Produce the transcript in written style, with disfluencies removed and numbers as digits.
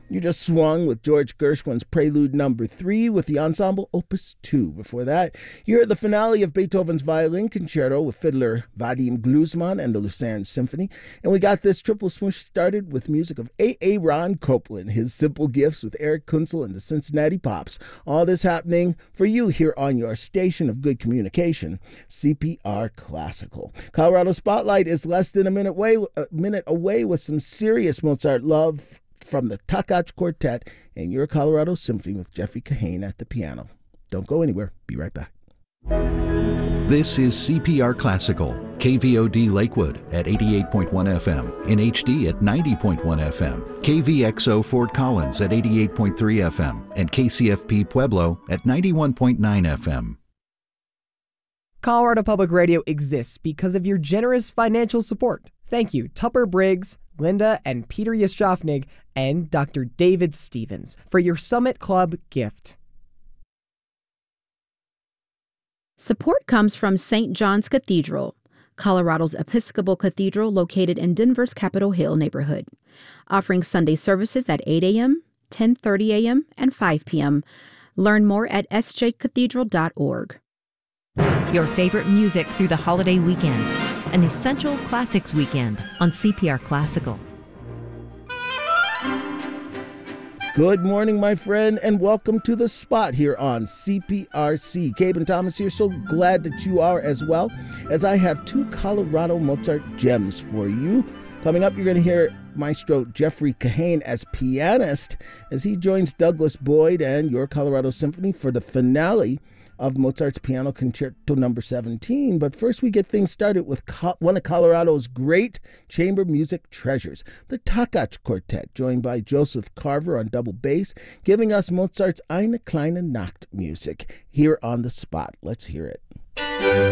You just swung with George Gershwin's Prelude Number 3 with the ensemble Opus 2. Before that, you heard the finale of Beethoven's Violin Concerto with fiddler Vadim Gluzman and the Lucerne Symphony. And we got this triple smoosh started with music of A. Ron Copland, his Simple Gifts with Eric Kunzel and the Cincinnati Pops. All this happening for you here on your station of good communication, CPR Classical. Colorado Spotlight is less than a minute away with some serious Mozart love from the Takach Quartet and your Colorado Symphony with Jeffrey Kahane at the piano. Don't go anywhere. Be right back. This is CPR Classical, KVOD Lakewood at 88.1 FM, in HD at 90.1 FM, KVXO Fort Collins at 88.3 FM, and KCFP Pueblo at 91.9 FM. Colorado Public Radio exists because of your generous financial support. Thank you, Tupper Briggs, Linda and Peter Yashofnig, and Dr. David Stevens for your Summit Club gift. Support comes from St. John's Cathedral, Colorado's Episcopal Cathedral located in Denver's Capitol Hill neighborhood, offering Sunday services at 8 a.m., 10:30 a.m., and 5 p.m. Learn more at sjcathedral.org. Your favorite music through the holiday weekend. An Essential Classics weekend on CPR Classical. Good morning, my friend, and welcome to The Spot here on CPRC. Cabe and Thomas here, so glad that you are as well, as I have two Colorado Mozart gems for you. Coming up, you're going to hear Maestro Jeffrey Kahane as pianist as he joins Douglas Boyd and your Colorado Symphony for the finale of Mozart's Piano Concerto No. 17. But first we get things started with one of Colorado's great chamber music treasures, the Takach Quartet, joined by Joseph Carver on double bass, giving us Mozart's Eine kleine Nacht music here on The Spot. Let's hear it.